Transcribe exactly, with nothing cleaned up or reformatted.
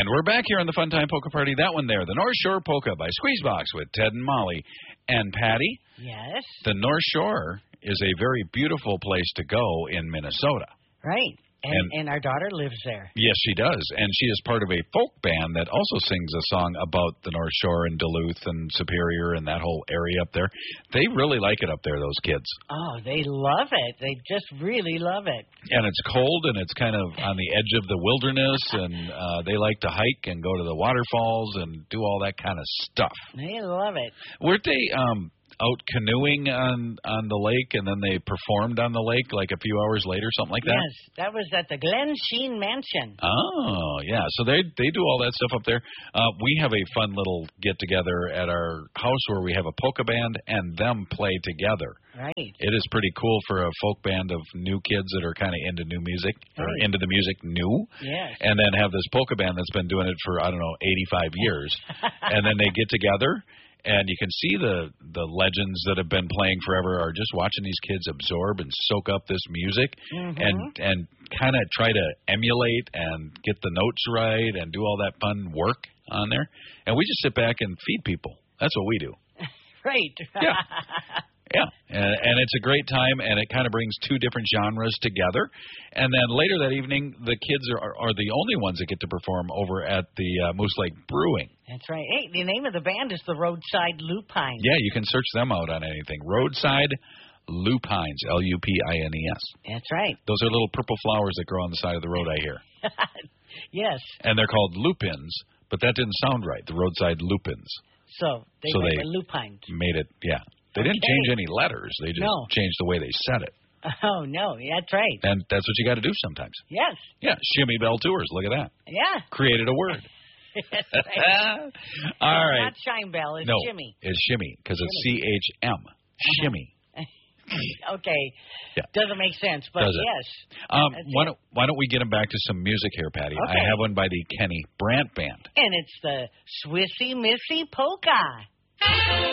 And we're back here on the Fun Time Polka Party. That one there, the North Shore Polka by Squeezebox with Ted and Molly. And Patty? Yes? The North Shore is a very beautiful place to go in Minnesota. Right. And, And- and our daughter lives there. Yes, she does. And she is part of a folk band that also sings a song about the North Shore and Duluth and Superior and that whole area up there. They really like it up there, those kids. Oh, they love it. They just really love it. And it's cold, and it's kind of on the edge of the wilderness, and uh, they like to hike and go to the waterfalls and do all that kind of stuff. They love it. Weren't they um, out canoeing on on the lake, and then they performed on the lake like a few hours later, something like that? Yes, that was at the Glen Sheen Mansion. Oh, yeah. So they they do all that stuff up there. Uh, we have a fun little get-together at our house where we have a polka band and them play together. Right. It is pretty cool for a folk band of new kids that are kind of into new music, or Right. into the music new. Yes. And then have this polka band that's been doing it for, I don't know, eighty-five years. And then they get together, and you can see the, the legends that have been playing forever are just watching these kids absorb and soak up this music Mhm. and, and kind of try to emulate and get the notes right and do all that fun work on there. And we just sit back and feed people. That's what we do. Right. Yeah. Yeah, and, and it's a great time, and it kind of brings two different genres together. And then later that evening, the kids are, are the only ones that get to perform over at the uh, Moose Lake Brewing. That's right. Hey, the name of the band is the Roadside Lupines. Yeah, you can search them out on anything. Roadside Lupines, L U P I N E S. That's right. Those are little purple flowers that grow on the side of the road, I hear. Yes. And they're called lupins, but that didn't sound right, the Roadside Lupins. So they So went they- the Lupines. Made it, yeah. They didn't Okay. change any letters. They just No. changed the way they said it. Oh, no. That's right. And that's what you got to do sometimes. Yes. Yeah, Shimmy Bell Tours. Look at that. Yeah. Created a word. That's right. All right. Not Shine Bell. It's no, Jimmy. it's Shimmy because it's C H M. Shimmy. Okay. Yeah. Doesn't make sense, but Does it? yes. Um, That's why it. don't Why don't we get him back to some music here, Patty? Okay. I have one by the Kenny Brandt Band. And it's the Swissy Missy Polka.